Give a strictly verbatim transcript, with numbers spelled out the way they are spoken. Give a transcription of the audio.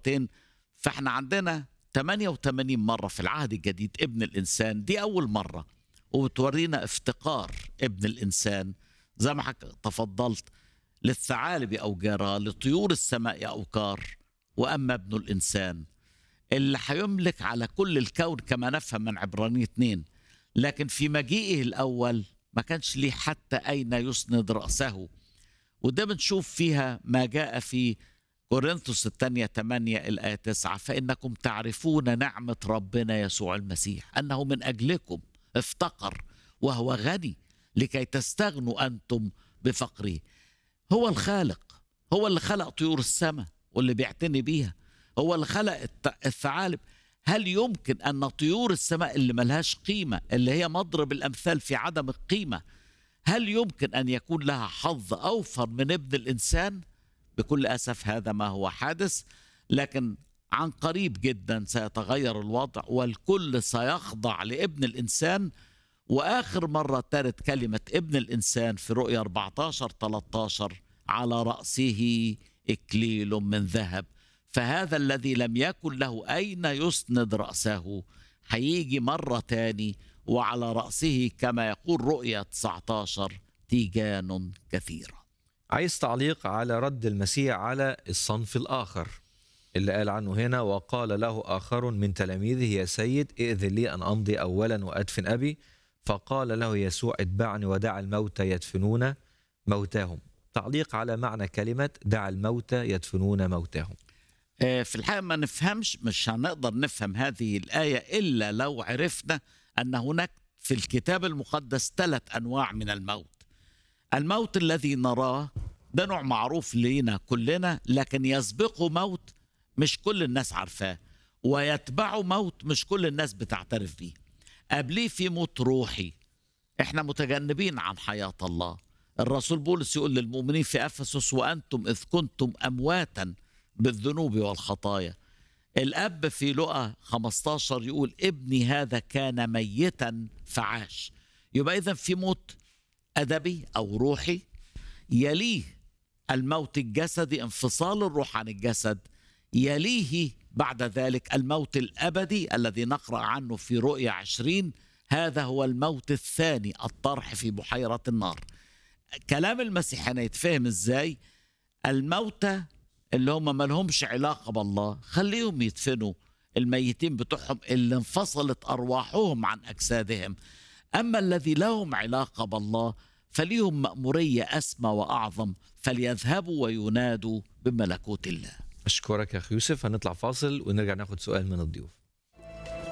مرتين. فاحنا عندنا ثمانية وثمانين مرة في العهد الجديد ابن الإنسان، دي أول مرة، وبتورينا افتقار ابن الإنسان زي ما حضرتك تفضلت، للثعالب أوجارها، لطيور السماء أوكار، وأما ابن الإنسان اللي هيملك على كل الكون كما نفهم من عبرانية اتنين. لكن في مجيئه الأول ما كانش ليه حتى أين يسند رأسه، وده بنشوف فيها ما جاء في كورنثوس الثانية ثمانية الآية تسعة: فإنكم تعرفون نعمة ربنا يسوع المسيح أنه من أجلكم افتقر وهو غني لكي تستغنوا أنتم بفقره. هو الخالق، هو اللي خلق طيور السماء واللي بيعتني بيها، هو اللي خلق الثعالب. هل يمكن أن طيور السماء اللي ملهاش قيمة، اللي هي مضرب الأمثال في عدم القيمة، هل يمكن أن يكون لها حظ أوفر من ابن الإنسان؟ بكل أسف هذا ما هو حادث، لكن عن قريب جدا سيتغير الوضع والكل سيخضع لابن الإنسان. وآخر مرة ترد كلمة ابن الإنسان في رؤيا أربعة عشر ثلاثة عشر: على رأسه إكليل من ذهب. فهذا الذي لم يكن له أين يسند رأسه هيجي مرة تاني، وعلى رأسه كما يقول رؤيا تسعة عشر تيجان كثيرة. عايز تعليق على رد المسيح على الصنف الآخر اللي قال عنه هنا: وقال له آخر من تلاميذه يا سيد ائذن لي أن أمضي أولا وأدفن أبي. فقال له يسوع: اتبعني ودع الموتى يدفنون موتاهم. تعليق على معنى كلمة دع الموتى يدفنون موتاهم. في الحقيقة ما نفهمش، مش هنقدر نفهم هذه الآية إلا لو عرفنا أن هناك في الكتاب المقدس ثلاث أنواع من الموت. الموت الذي نراه ده نوع معروف لينا كلنا، لكن يسبقه موت مش كل الناس عارفاه، ويتبعه موت مش كل الناس بتعترف بيه. قبليه في موت روحي، احنا متجنبين عن حياة الله. الرسول بولس يقول للمؤمنين في أفسس: وأنتم إذ كنتم أمواتا بالذنوب والخطايا. الأب في لقا خمسة عشر يقول: ابني هذا كان ميتا فعاش. يبقى إذن في موت أدبي أو روحي، يليه الموت الجسدي، انفصال الروح عن الجسد، يليه بعد ذلك الموت الأبدي الذي نقرأ عنه في رؤيا عشرين، هذا هو الموت الثاني، الطرح في بحيرة النار. كلام المسيح هنا يتفهم ازاي؟ الموتى اللي هم ما لهمش علاقة بالله خليهم يدفنوا الميتين بتوعهم اللي انفصلت أرواحهم عن أجسادهم. أما الذي لهم علاقة بالله فليهم مأمورية أسمى وأعظم، فليذهبوا وينادوا بملكوت الله. أشكرك يا أخي يوسف. هنطلع فاصل ونرجع ناخد سؤال من الضيوف.